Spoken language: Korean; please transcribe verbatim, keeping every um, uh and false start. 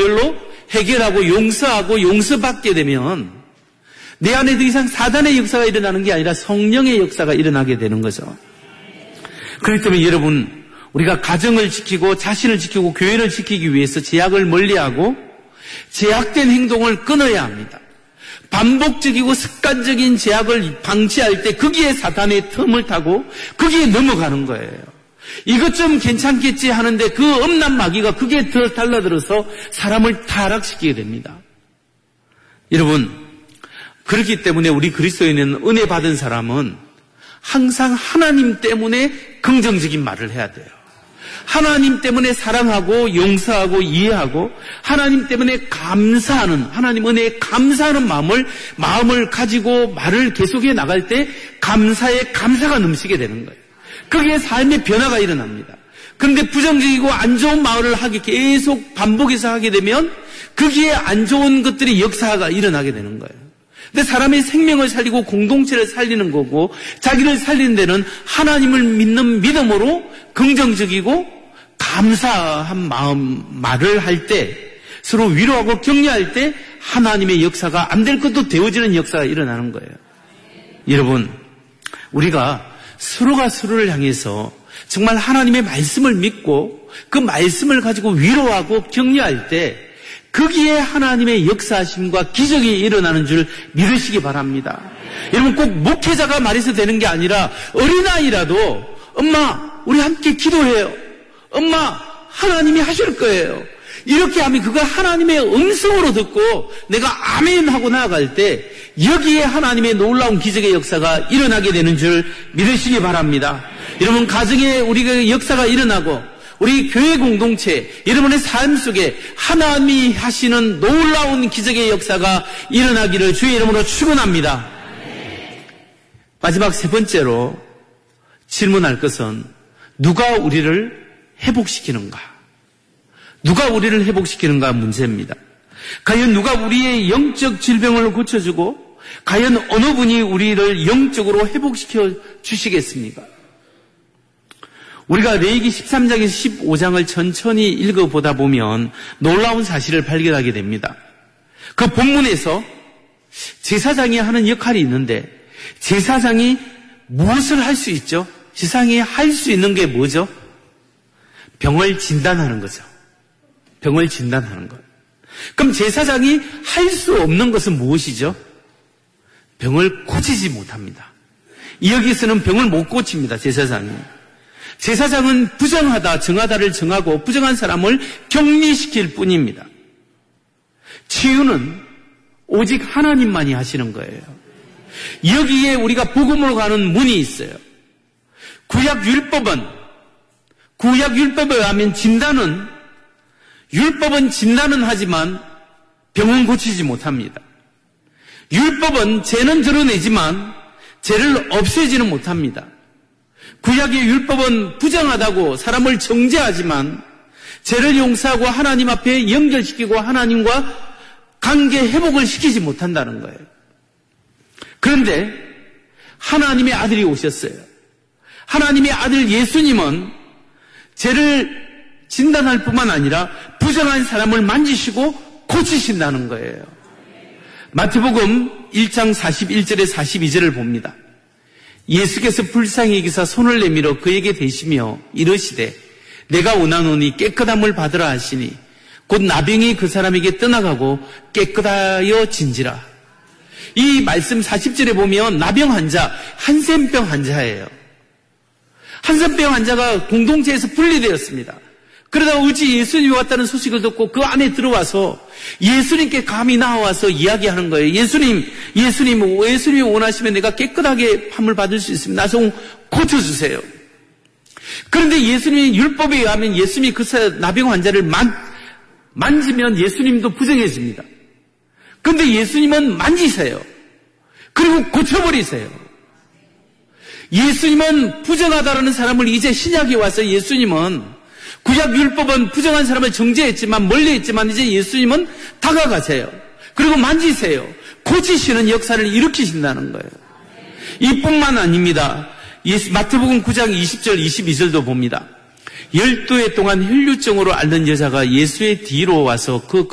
그걸로 해결하고 용서하고 용서받게 되면 내 안에 더 이상 사단의 역사가 일어나는 게 아니라 성령의 역사가 일어나게 되는 거죠. 그렇기 때문에 여러분, 우리가 가정을 지키고 자신을 지키고 교회를 지키기 위해서 제약을 멀리하고 제약된 행동을 끊어야 합니다. 반복적이고 습관적인 제약을 방치할 때 거기에 사탄의 틈을 타고 거기에 넘어가는 거예요. 이것 좀 괜찮겠지 하는데 그 엄난 마귀가 그게 더 달라들어서 사람을 타락시키게 됩니다. 여러분, 그렇기 때문에 우리 그리스도인은 은혜 받은 사람은 항상 하나님 때문에 긍정적인 말을 해야 돼요. 하나님 때문에 사랑하고 용서하고 이해하고 하나님 때문에 감사하는, 하나님 은혜에 감사하는 마음을 마음을 가지고 말을 계속해 나갈 때 감사에 감사가 넘치게 되는 거예요. 거기에 삶의 변화가 일어납니다. 그런데 부정적이고 안 좋은 말을 하게 계속 반복해서 하게 되면 거기에 안 좋은 것들이 역사가 일어나게 되는 거예요. 근데 사람의 생명을 살리고 공동체를 살리는 거고 자기를 살리는 데는 하나님을 믿는 믿음으로 긍정적이고 감사한 마음 말을 할 때 서로 위로하고 격려할 때 하나님의 역사가 안 될 것도 되어지는 역사가 일어나는 거예요. 여러분, 우리가 서로가 서로를 향해서 정말 하나님의 말씀을 믿고 그 말씀을 가지고 위로하고 격려할 때 거기에 하나님의 역사하심과 기적이 일어나는 줄 믿으시기 바랍니다. 여러분, 꼭 목회자가 말해서 되는 게 아니라 어린아이라도 엄마 우리 함께 기도해요. 엄마 하나님이 하실 거예요. 이렇게 하면 그가 하나님의 음성으로 듣고 내가 아멘 하고 나아갈 때 여기에 하나님의 놀라운 기적의 역사가 일어나게 되는 줄 믿으시기 바랍니다. 여러분, 가정에 우리가 역사가 일어나고 우리 교회 공동체, 여러분의 삶 속에 하나님이 하시는 놀라운 기적의 역사가 일어나기를 주의 이름으로 축원합니다. 마지막 세 번째로 질문할 것은 누가 우리를 회복시키는가? 누가 우리를 회복시키는가 문제입니다. 과연 누가 우리의 영적 질병을 고쳐주고 과연 어느 분이 우리를 영적으로 회복시켜 주시겠습니까? 우리가 레위기 십삼 장에서 십오 장을 천천히 읽어보다 보면 놀라운 사실을 발견하게 됩니다. 그 본문에서 제사장이 하는 역할이 있는데 제사장이 무엇을 할 수 있죠? 제사장이 할 수 있는 게 뭐죠? 병을 진단하는 거죠. 병을 진단하는 것. 그럼 제사장이 할 수 없는 것은 무엇이죠? 병을 고치지 못합니다. 여기서는 병을 못 고칩니다. 제사장이. 제사장은 부정하다, 정하다를 정하고 부정한 사람을 격리시킬 뿐입니다. 치유는 오직 하나님만이 하시는 거예요. 여기에 우리가 복음으로 가는 문이 있어요. 구약 율법은 구약 율법에 의하면 진단은 율법은 진단은 하지만 병은 고치지 못합니다. 율법은 죄는 드러내지만 죄를 없애지는 못합니다. 구약의 율법은 부정하다고 사람을 정죄하지만 죄를 용서하고 하나님 앞에 연결시키고 하나님과 관계 회복을 시키지 못한다는 거예요. 그런데 하나님의 아들이 오셨어요. 하나님의 아들 예수님은 죄를 진단할 뿐만 아니라 부정한 사람을 만지시고 고치신다는 거예요. 마태복음 일 장 사십일 절에 사십이 절을 봅니다. 예수께서 불쌍히 여기사 손을 내밀어 그에게 대시며 이르시되 내가 원하노니 깨끗함을 받으라 하시니 곧 나병이 그 사람에게 떠나가고 깨끗하여 진지라. 이 말씀 사십 절에 보면 나병 환자, 한센병 환자예요. 한센병 환자가 공동체에서 분리되었습니다. 그러다가 어찌 예수님이 왔다는 소식을 듣고 그 안에 들어와서 예수님께 감히 나와서 이야기하는 거예요. 예수님, 예수님, 예수님이 원하시면 내가 깨끗하게 함을 받을 수 있습니다. 나서 고쳐주세요. 그런데 예수님이 율법에 의하면 예수님이 그 나병 환자를 만, 만지면 예수님도 부정해집니다. 그런데 예수님은 만지세요. 그리고 고쳐버리세요. 예수님은 부정하다라는 사람을 이제 신약에 와서 예수님은 구약 율법은 부정한 사람을 정죄했지만 멀리했지만 이제 예수님은 다가가세요. 그리고 만지세요. 고치시는 역사를 일으키신다는 거예요. 이뿐만 아닙니다. 예수, 마태복음 구 장 이십 절 이십이 절도 봅니다. 열두 해 동안 혈류증으로 앓는 여자가 예수의 뒤로 와서 그